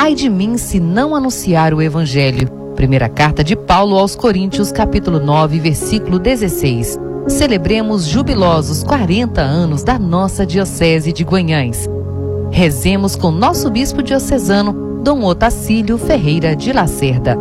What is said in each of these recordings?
Ai de mim se não anunciar o Evangelho. Primeira carta de Paulo aos Coríntios, capítulo 9, versículo 16. Celebremos jubilosos 40 anos da nossa Diocese de Guanhães. Rezemos com nosso bispo diocesano, Dom Otacílio Ferreira de Lacerda.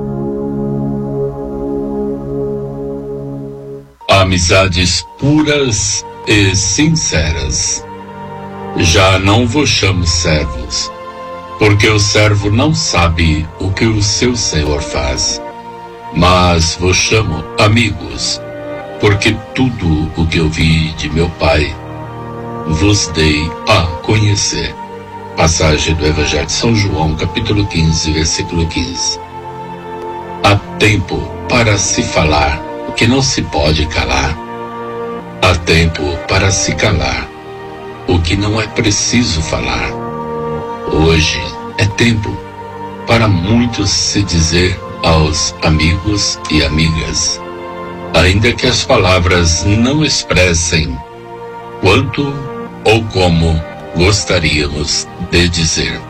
Amizades puras e sinceras. Já não vos chamo servos, porque o servo não sabe o que o seu senhor faz. Mas vos chamo amigos, porque tudo o que eu vi de meu Pai vos dei a conhecer. Passagem do Evangelho de São João, capítulo 15, versículo 15. Há tempo para se falar o que não se pode calar. Há tempo para se calar o que não é preciso falar. Hoje é tempo para muitos se dizer aos amigos e amigas, ainda que as palavras não expressem quanto ou como gostaríamos de dizer.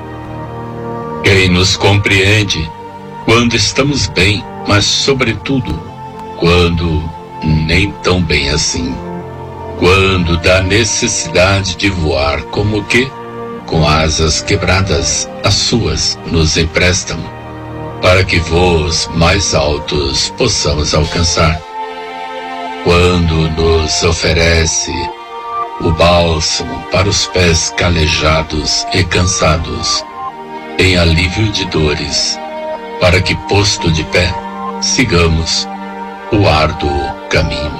Quem nos compreende quando estamos bem, mas sobretudo quando nem tão bem assim, quando da necessidade de voar, como que com asas quebradas as suas nos emprestam, para que voos mais altos possamos alcançar. Quando nos oferece o bálsamo para os pés calejados e cansados, em alívio de dores, para que, posto de pé, sigamos o árduo caminho.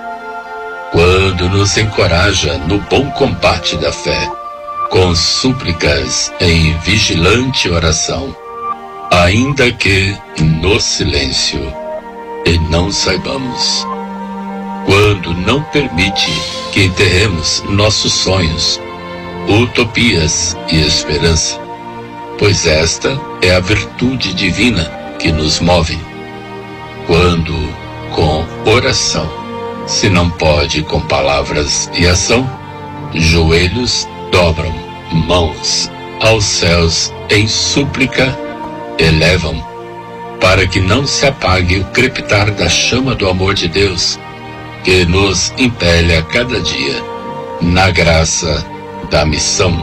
Quando nos encoraja no bom combate da fé, com súplicas em vigilante oração, ainda que no silêncio e não saibamos. Quando não permite que enterremos nossos sonhos, utopias e esperança, pois esta é a virtude divina que nos move. Quando, com oração, se não pode com palavras e ação, joelhos dobram, mãos aos céus em súplica elevam, para que não se apague o crepitar da chama do amor de Deus, que nos impele a cada dia na graça da missão.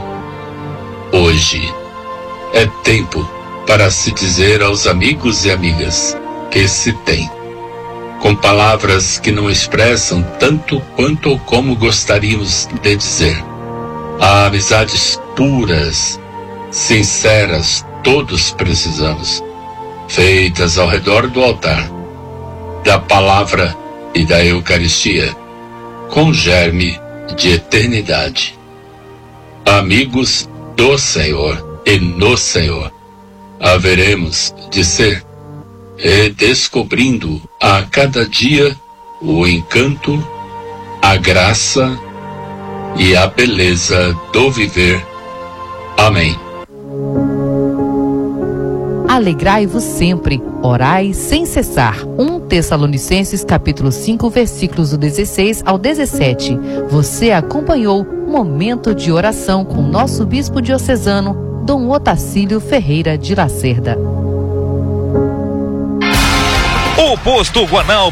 Hoje é tempo para se dizer aos amigos e amigas que se tem, com palavras que não expressam tanto quanto ou como gostaríamos de dizer. Há amizades puras, sinceras, todos precisamos, feitas ao redor do altar, da palavra e da Eucaristia, com germe de eternidade. Amigos do Senhor e no Senhor, haveremos de ser, e descobrindo a cada dia o encanto, a graça e a beleza do viver. Amém. Alegrai-vos sempre, orai sem cessar. 1 Tessalonicenses capítulo 5, versículos do 16 ao 17. Você acompanhou Momento de Oração com nosso bispo diocesano, Dom Otacílio Ferreira de Lacerda. O Posto Guanal